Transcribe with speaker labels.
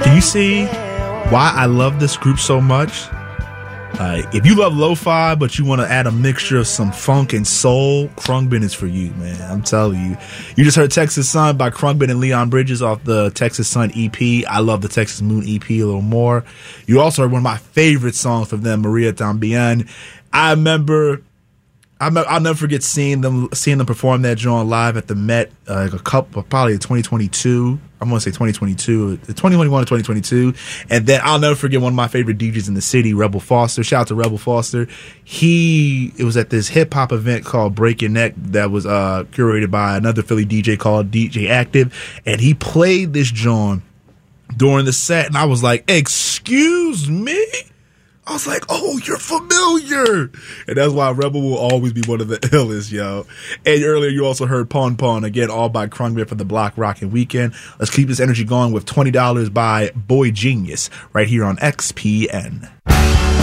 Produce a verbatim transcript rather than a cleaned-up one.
Speaker 1: Can you see why I love this group so much? Uh, if you love lo-fi, but you want to add a mixture of some funk and soul, Khruangbin is for you, man. I'm telling you. You just heard Texas Sun by Khruangbin and Leon Bridges off the Texas Sun E P. I love the Texas Moon E P a little more. You also heard one of my favorite songs from them, Maria Tambien. I remember... I'll never forget seeing them seeing them perform that joint live at the Met uh, a couple probably twenty twenty-two. I'm gonna say twenty twenty-two, twenty twenty-one to twenty twenty-two, and then I'll never forget one of my favorite D Js in the city, Rebel Foster. Shout out to Rebel Foster. He it was at this hip hop event called Break Your Neck that was uh, curated by another Philly D J called D J Active, and he played this joint during the set, and I was like, "Excuse me." I was like, oh, you're familiar. And that's why Rebel will always be one of the illest, yo. And earlier you also heard Pon Pon, again, all by Khruangbin for the Block Rockin' Weekend. Let's keep this energy going with twenty dollars by Boy Genius right here on X P N.